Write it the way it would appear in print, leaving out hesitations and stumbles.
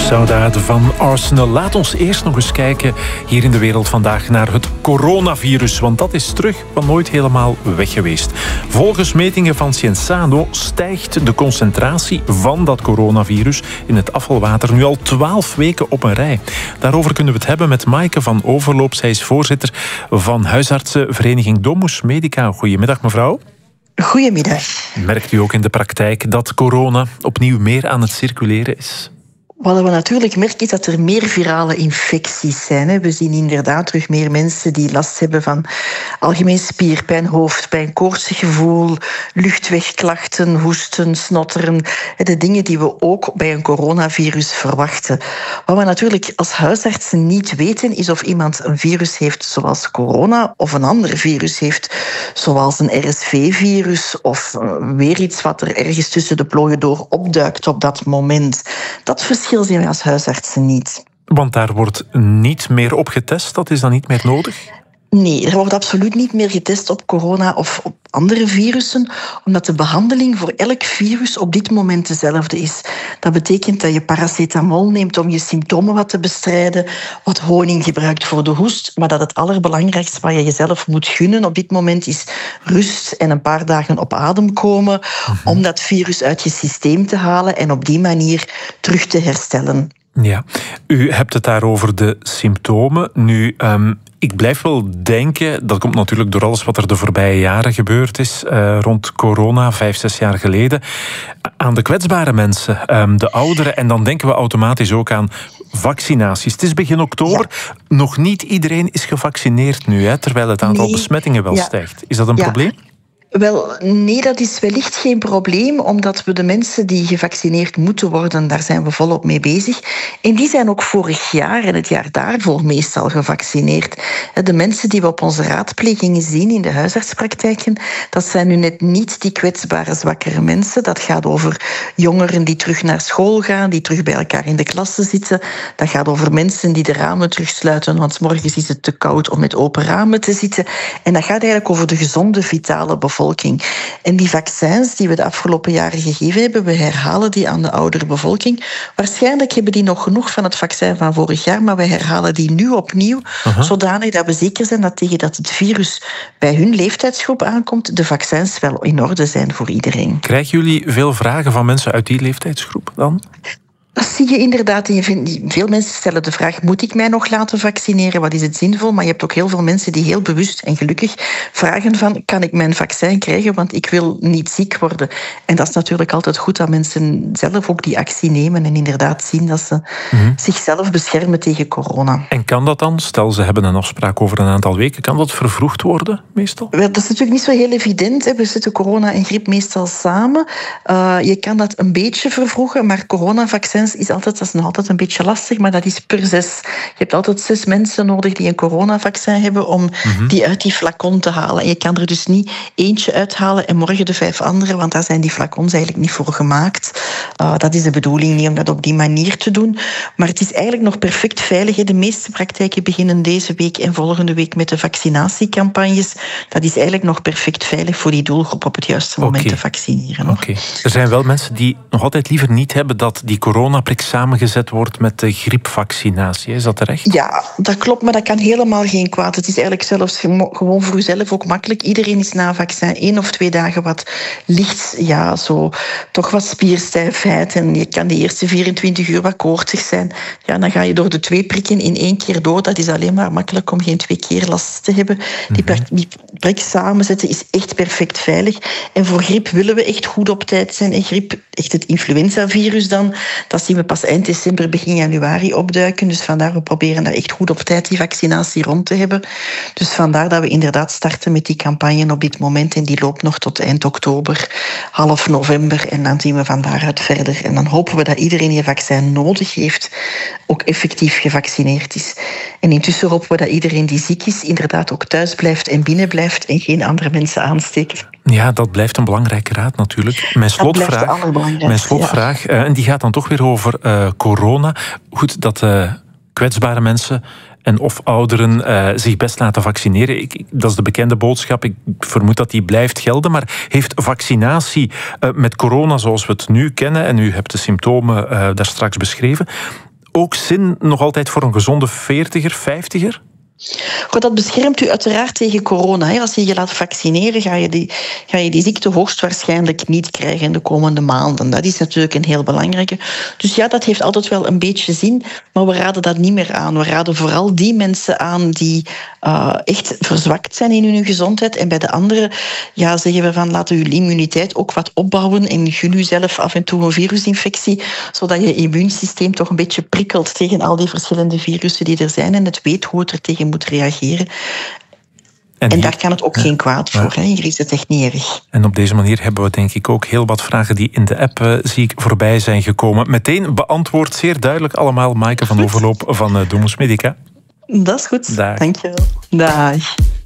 Sound van Arsenal. Laat ons eerst nog eens kijken hier in de wereld vandaag naar het coronavirus. Want dat is terug, maar nooit helemaal weg geweest. Volgens metingen van Cienzano stijgt de concentratie van dat coronavirus in het afvalwater nu al 12 weken op een rij. Daarover kunnen we het hebben met Maaike van Overloop. Zij is voorzitter van huisartsenvereniging Domus Medica. Goedemiddag, mevrouw. Goedemiddag. Merkt u ook in de praktijk dat corona opnieuw meer aan het circuleren is? Wat we natuurlijk merken is dat er meer virale infecties zijn. We zien inderdaad terug meer mensen die last hebben van algemeen spierpijn, hoofdpijn, koortsig gevoel, luchtwegklachten, hoesten, snotteren. De dingen die we ook bij een coronavirus verwachten. Wat we natuurlijk als huisartsen niet weten is of iemand een virus heeft zoals corona of een ander virus heeft zoals een RSV-virus of weer iets wat er ergens tussen de plooien door opduikt op dat moment. Dat verschil zien wij als huisartsen niet. Want daar wordt niet meer op getest? Dat is dan niet meer nodig? Nee, er wordt absoluut niet meer getest op corona of op andere virussen, omdat de behandeling voor elk virus op dit moment dezelfde is. Dat betekent dat je paracetamol neemt om je symptomen wat te bestrijden, wat honing gebruikt voor de hoest, maar dat het allerbelangrijkste wat je jezelf moet gunnen op dit moment is rust en een paar dagen op adem komen om dat virus uit je systeem te halen en op die manier terug te herstellen. Ja, u hebt het daar over de symptomen. Nu, ik blijf wel denken, dat komt natuurlijk door alles wat er de voorbije jaren gebeurd is, rond corona, 5-6 jaar geleden, aan de kwetsbare mensen, de ouderen. En dan denken we automatisch ook aan vaccinaties. Het is begin oktober. Ja. Nog niet iedereen is gevaccineerd nu, hè, terwijl het aantal besmettingen wel stijgt. Is dat een probleem? Wel, nee, dat is wellicht geen probleem, omdat we de mensen die gevaccineerd moeten worden, daar zijn we volop mee bezig. En die zijn ook vorig jaar en het jaar daarvoor meestal gevaccineerd. De mensen die we op onze raadplegingen zien in de huisartspraktijken, dat zijn nu net niet die kwetsbare, zwakkere mensen. Dat gaat over jongeren die terug naar school gaan, die terug bij elkaar in de klasse zitten. Dat gaat over mensen die de ramen terugsluiten, want 's morgens is het te koud om met open ramen te zitten. En dat gaat eigenlijk over de gezonde, vitale bevolking. En die vaccins die we de afgelopen jaren gegeven hebben, we herhalen die aan de oudere bevolking. Waarschijnlijk hebben die nog genoeg van het vaccin van vorig jaar, maar we herhalen die nu opnieuw, zodanig dat we zeker zijn dat tegen dat het virus bij hun leeftijdsgroep aankomt, de vaccins wel in orde zijn voor iedereen. Krijgen jullie veel vragen van mensen uit die leeftijdsgroep dan? Dat zie je inderdaad. Veel mensen stellen de vraag, moet ik mij nog laten vaccineren? Wat is het zinvol? Maar je hebt ook heel veel mensen die heel bewust en gelukkig vragen van, kan ik mijn vaccin krijgen? Want ik wil niet ziek worden. En dat is natuurlijk altijd goed dat mensen zelf ook die actie nemen en inderdaad zien dat ze zichzelf beschermen tegen corona. En kan dat dan? Stel, ze hebben een afspraak over een aantal weken. Kan dat vervroegd worden, meestal? Wel, dat is natuurlijk niet zo heel evident. We zetten corona en griep meestal samen. Je kan dat een beetje vervroegen, maar coronavaccins dat is nog altijd een beetje lastig, maar dat is per 6. Je hebt altijd 6 mensen nodig die een coronavaccin hebben om die uit die flacon te halen. En je kan er dus niet eentje uithalen en morgen de 5 andere, want daar zijn die flacons eigenlijk niet voor gemaakt. Dat is de bedoeling niet om dat op die manier te doen. Maar het is eigenlijk nog perfect veilig. De meeste praktijken beginnen deze week en volgende week met de vaccinatiecampagnes. Dat is eigenlijk nog perfect veilig voor die doelgroep op het juiste moment te vaccineren. Oké. Er zijn wel mensen die nog altijd liever niet hebben dat die coronaprik samengezet wordt met de griepvaccinatie. Is dat terecht? Ja, dat klopt, maar dat kan helemaal geen kwaad. Het is eigenlijk zelfs gewoon voor uzelf ook makkelijk. Iedereen is na een vaccin 1 of 2 dagen wat licht, toch wat spierstijfheid. En je kan de eerste 24 uur wat koortsig zijn. Ja, dan ga je door de 2 prikken in 1 keer door. Dat is alleen maar makkelijk om geen 2 keer last te hebben. Die prik samenzetten is echt perfect veilig. En voor griep willen we echt goed op tijd zijn. En griep, echt het influenzavirus dan, dat zien we pas eind december, begin januari opduiken. Dus vandaar, we proberen daar echt goed op tijd die vaccinatie rond te hebben. Dus vandaar dat we inderdaad starten met die campagne op dit moment. En die loopt nog tot eind oktober, half november. En dan zien we van daaruit verder. En dan hopen we dat iedereen die een vaccin nodig heeft, ook effectief gevaccineerd is. En intussen hopen we dat iedereen die ziek is, inderdaad ook thuis blijft en binnen blijft en geen andere mensen aansteekt. Ja, dat blijft een belangrijke raad natuurlijk. Mijn slotvraag, en die gaat dan toch weer over corona. Goed, dat kwetsbare mensen en of ouderen zich best laten vaccineren. Dat is de bekende boodschap. Ik vermoed dat die blijft gelden. Maar heeft vaccinatie met corona zoals we het nu kennen, en u hebt de symptomen daar straks beschreven, ook zin nog altijd voor een gezonde 40er, 50er? Goed, dat beschermt u uiteraard tegen corona. Hè. Als je je laat vaccineren, ga je die ziekte hoogstwaarschijnlijk niet krijgen in de komende maanden. Dat is natuurlijk een heel belangrijke. Dus ja, dat heeft altijd wel een beetje zin, maar we raden dat niet meer aan. We raden vooral die mensen aan die echt verzwakt zijn in hun gezondheid. En bij de anderen zeggen we van laten uw immuniteit ook wat opbouwen en gun u zelf af en toe een virusinfectie, zodat je immuunsysteem toch een beetje prikkelt tegen al die verschillende virussen die er zijn en het weet hoe het er tegen moet reageren. En daar kan het ook geen kwaad voor. Hè. Hier is het echt niet erg. En op deze manier hebben we denk ik ook heel wat vragen die in de app zie ik voorbij zijn gekomen. Meteen beantwoord, zeer duidelijk allemaal. Maaike van Overloop van Domus Medica. Dat is goed. Dag. Dankjewel. Dag.